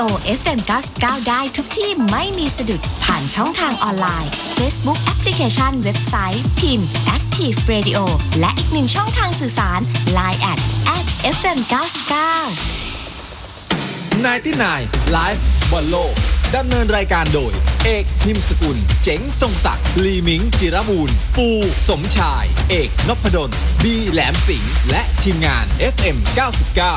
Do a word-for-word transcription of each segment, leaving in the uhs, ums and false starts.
โอ เอฟ เอ็ม เก้าสิบเก้า ได้ทุกที่ไม่มีสะดุดผ่านช่องทางออนไลน์ Facebook แอปพลิเคชันเว็บไซต์พิมพ์ Active Radio และอีกหนึ่งช่องทางสื่อสาร ไลน์ แอท แอท เอฟ เอ็ม เก้าสิบเก้าไนน์ตี้ไนน์ Live บอลโลกดำเนินรายการโดยเอกนิมสกุลเจ๋งทรงศักดิ์ลีมิงจิรบูรณ์ปูสมชายเอกนพดลบีแหลมสิงห์และทีมงาน เอฟ เอ็ม เก้าสิบเก้า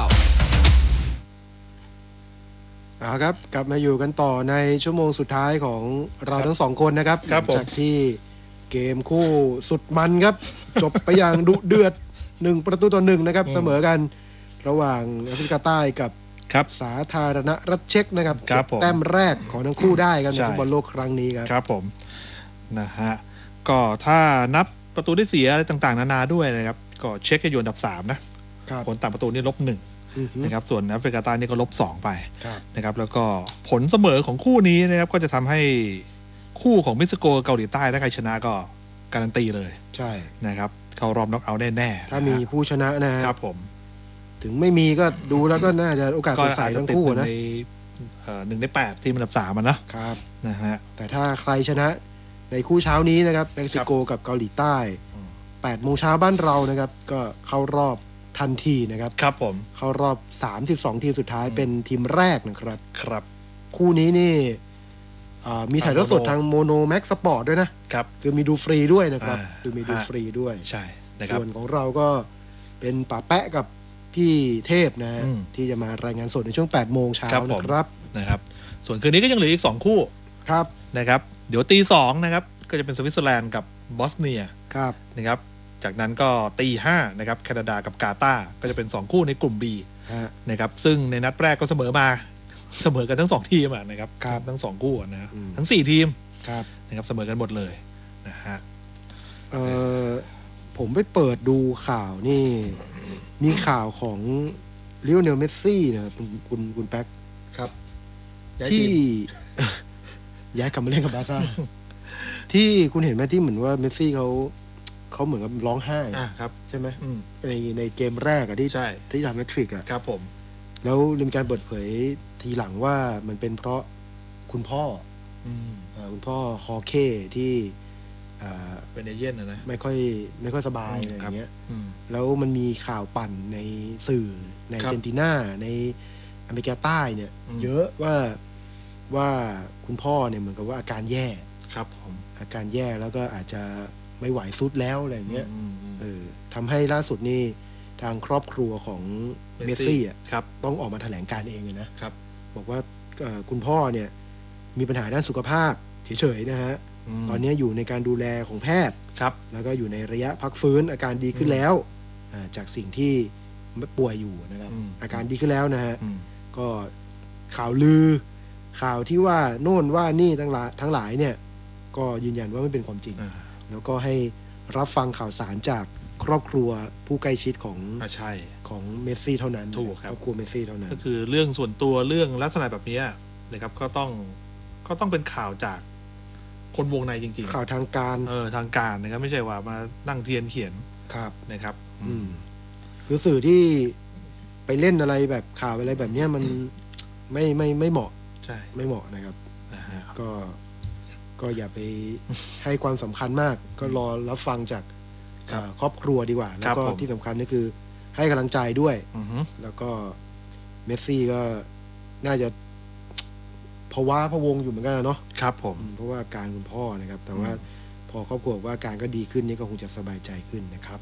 เอาครับกลับมาอยู่กันต่อในชั่วโมงสุดท้ายของเราทั้งสองคนนะครับหลังจากที่เกมคู่สุดมันครับจบไปอย่างดุเดือดหนึ่งประตูต่อหนึ่งนะครับเสมอกันระหว่างแอฟริกาใต้กับสาธารณรัฐเช็กนะครับแต้มแรกของทั้งคู่ได้ครับในฟุตบอลโลกครั้งนี้ครับครับผมนะฮะก็ถ้านับประตูที่เสียอะไรต่างๆนานาด้วยนะครับก็เช็กก็อยู่อันดับสามนะผลต่างประตูนี่ลบหนึ่งนะครับส่วนแอฟริกาใต้นี่ก็ลบสองไปนะครับแล้วก็ผลเสมอของคู่นี้นะครับก็จะทำให้คู่ของเม็กซิโกเกาหลีใต้ถ้าใครชนะก็การันตีเลยใช่นะครับเข้ารอบน็อกเอาท์แน่ๆถ้ามีผู้ชนะนะครับผมถึงไม่มีก็ดูแล้วก็น่าจะโอกาสสดใสทั้งคู่นะหนึ่งในแปดทีมอันดับสามนะครับนะฮะแต่ถ้าใครชนะในคู่เช้านี้นะครับเม็กซิโกกับเกาหลีใต้แปดโมงเช้าบ้านเรานะครับก็เข้ารอบทันทีนะครับครับผมเข้ารอบสามสิบสองทีมสุดท้ายเป็นทีมแรกนะครับครับคู่นี้นี่มีถ่ายทอดสดทางโมโนแม็กสปอร์ตด้วยนะครับคือมีดูฟรีด้วยนะครับดูมีดูฟรีด้วยใช่นะครับส่วนของเราก็เป็นป่าแปะกับพี่เทพนะที่จะมารายงานสดในช่วงแปดโมงเช้านะครับนะครับส่วนคืนนี้ก็ยังเหลืออีกสองคู่ครับนะครับเดี๋ยวตีสองนะครับก็จะเป็นสวิตเซอร์แลนด์กับบอสเนียครับนะครับจากนั้นก็ตีห้านะครับแคนาดากับกาตาร์ก็จะเป็นสองคู่ในกลุ่ม B นะครับซึ่งในนัดแรกก็เสมอมาเสมอกันทั้งสองทีมนะครับทั้งสองคู่นะทั้งสี่ทีมนะครับเสมอกันหมดเลยนะฮะเออผมไปเปิดดูข่าวนี่มีข่าวของลิโอเนลเมสซี่นะคุณคุณคุณแป๊กครับที่ย้ายกลับมาเล่นกับบาร์ซ่าที่คุณเห็นไหมที่เหมือนว่าเมสซี่เขาเขาเหมือนกับร้องไห้ครับใช่ไหมในในเกมแรกอะที่ที่ทำแมทริกอะครับผมแล้วมีการเปิดเผยทีหลังว่ามันเป็นเพราะคุณพ่อคุณพ่อฮอเคที่เป็นเอเย่นนะไม่ค่อยไม่ค่อยสบายอะไรอย่างเงี้ยแล้วมันมีข่าวปั่นในสื่อในอาร์เจนตินาในอเมริกาใต้เนี่ยเยอะว่าว่าคุณพ่อเนี่ยเหมือนกับว่าอาการแย่ครับผมอาการแย่แล้วก็อาจจะไม่ไหวซุดแล้วอะไรเงี้ยเออทำให้ล่าสุดนี่ทางครอบครัวของเมสซี่อ่ะต้องออกมาแถลงการเองเลยนะครับบอกว่าคุณพ่อเนี่ยมีปัญหาด้านสุขภาพเฉยๆนะฮะตอนนี้อยู่ในการดูแลของแพทย์แล้วก็อยู่ในระยะพักฟื้นอาการดีขึ้นแล้วจากสิ่งที่ป่วยอยู่นะครับอาการดีขึ้นแล้วนะฮะก็ข่าวลือข่าวที่ว่าโน่นว่านี่ทั้งหลายทั้งหลายเนี่ยก็ยืนยันว่าไม่เป็นความจริงแล้วก็ให้รับฟังข่าวสารจากครอบครัวผู้ใกล้ชิดของใช่ของเมสซี่เท่านั้นถูกครับครอบครัวเมสซี่เท่านั้นก็คือเรื่องส่วนตัวเรื่องลักษณะแบบนี้นะครับก็ต้องก็ต้องเป็นข่าวจากคนวงในจริงๆข่าวทางการเออทางการนะครับไม่ใช่ว่ามานั่งเทียนเขียนครับนะครับอืมคือสื่อที่ไปเล่นอะไรแบบข่าวอะไรแบบนี้มันไม่ไม่ไม่เหมาะใช่ไม่เหมาะนะครับก็ก็อย่าไปให้ความสำคัญมากก็รอรับฟังจากครอบครัวดีกว่าแล้วก็ที่สำคัญก็คือให้กำลังใจด้วยแล้วก็เมสซี่ก็น่าจะภาวะพะวงอยู่เหมือนกันเนาะครับผมเพราะว่าการคุณพ่อนะครับแต่ว่าพอครอบครัวว่าการก็ดีขึ้นนี่ก็คงจะสบายใจขึ้นนะครับ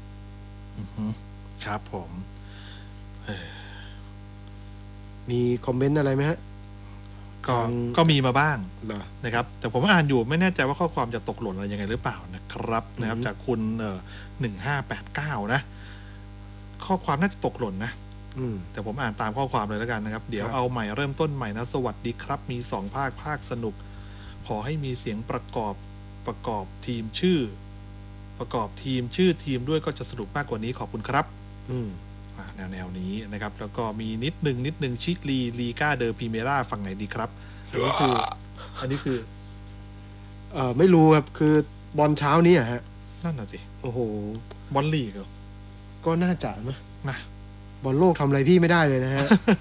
ครับผมมีคอมเมนต์อะไรไหมฮะก็ก็มีมาบ้างนะครับแต่ผมอ่านอยู่ไม่แน่ใจว่าข้อความจะตกหล่นอะไรยังไงหรือเปล่านะครับนะครับจากคุณเอ่อหนึ่งห้าแปดเก้านะข้อความน่าจะตกหล่นนะแต่ผมอ่านตามข้อความเลยแล้วกันนะครับเดี๋ยวเอาใหม่เริ่มต้นใหม่นะสวัสดีครับมีสองภาคภาคสนุกขอให้มีเสียงประกอบประกอบทีมชื่อประกอบทีมชื่อทีมด้วยก็จะสนุกมากกว่านี้ขอบคุณครับอืมแนวแนวนี้นะครับแล้วก็มีนิดนึงนิดนึงชิลีลีกาเดอร์พรีเมร่าฝั่งไหนดีครับอันนี้คืออันนี้คือเอ่อไม่รู้ครับคือบอลเช้านี้อะฮะนั่นน่ะสิโอ้โหบอลลีกเหรอก็น่าจะมั้ยนะบอลโลกทำอะไรพี่ไม่ได้เลยนะฮะ